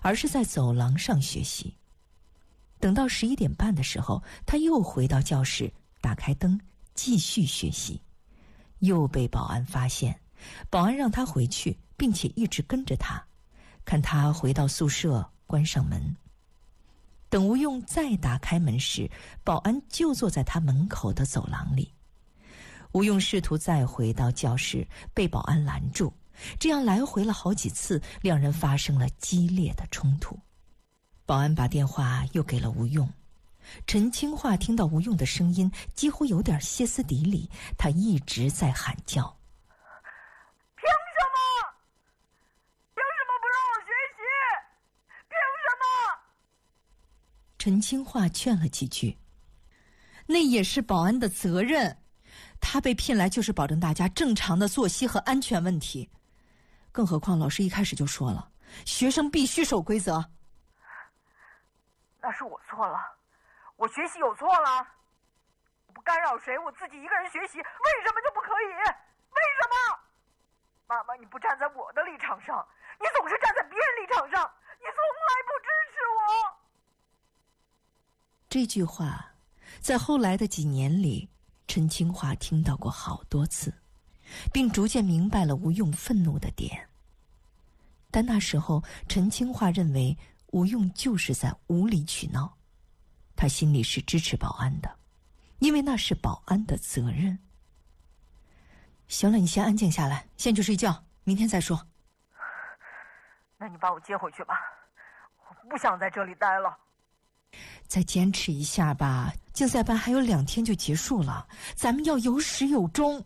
而是在走廊上学习。等到11点半的时候，他又回到教室，打开灯继续学习，又被保安发现。保安让他回去，并且一直跟着他，看他回到宿舍关上门。等吴用再打开门时，保安就坐在他门口的走廊里。吴用试图再回到教室，被保安拦住，这样来回了好几次，两人发生了激烈的冲突。保安把电话又给了吴用。陈清化听到吴用的声音，几乎有点歇斯底里，他一直在喊叫： 凭什么？凭什么不让我学习？凭什么？ 陈清化劝了几句：那也是保安的责任，他被聘来就是保证大家正常的作息和安全问题。更何况老师一开始就说了，学生必须守规则。 那是我错了，我学习有错了。我不干扰谁，我自己一个人学习，为什么就不可以？为什么？妈妈，你不站在我的立场上，你总是站在别人立场上，你从来不支持我。 这句话在后来的几年里，陈清化听到过好多次，并逐渐明白了吴用愤怒的点。但那时候陈清化认为吴用就是在无理取闹，他心里是支持保安的，因为那是保安的责任。行了，你先安静下来，先去睡觉，明天再说。 那你把我接回去吧，我不想在这里待了。 再坚持一下吧，竞赛班还有2天就结束了，咱们要有始有终。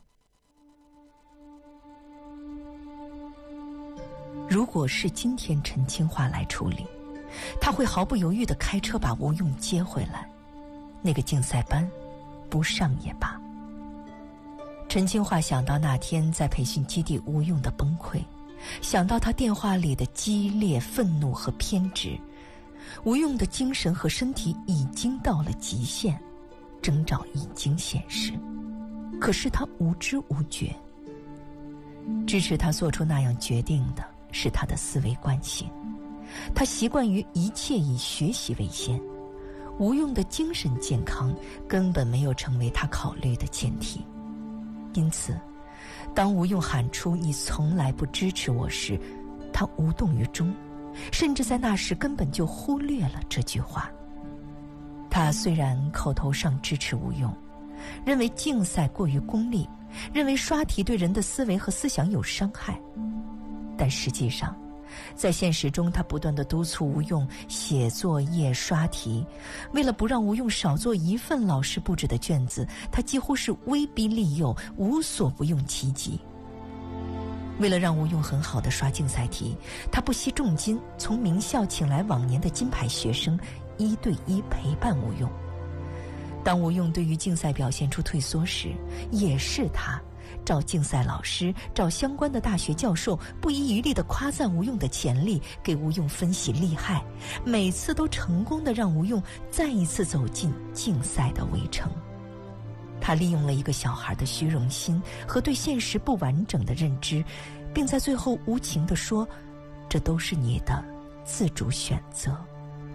如果是今天陈清化来处理，他会毫不犹豫地开车把吴用接回来，那个竞赛班不上也罢。陈清化想到那天在培训基地吴用的崩溃，想到他电话里的激烈愤怒和偏执，吴用的精神和身体已经到了极限，征兆已经显示，可是他无知无觉。支持他做出那样决定的是他的思维惯性，他习惯于一切以学习为先，吴用的精神健康根本没有成为他考虑的前提。因此当吴用喊出你从来不支持我时，他无动于衷，甚至在那时根本就忽略了这句话。他虽然口头上支持吴用，认为竞赛过于功利，认为刷题对人的思维和思想有伤害，但实际上在现实中他不断地督促吴用写作业刷题，为了不让吴用少做一份老师布置的卷子，他几乎是威逼利诱，无所不用其极。为了让吴用很好地刷竞赛题，他不惜重金从名校请来往年的金牌学生，1对1陪伴吴用。当吴用对于竞赛表现出退缩时，也是他找竞赛老师，找相关的大学教授，不遗余力地夸赞吴用的潜力，给吴用分析利害，每次都成功地让吴用再一次走进竞赛的围城。他利用了一个小孩的虚荣心和对现实不完整的认知，并在最后无情地说，这都是你的自主选择。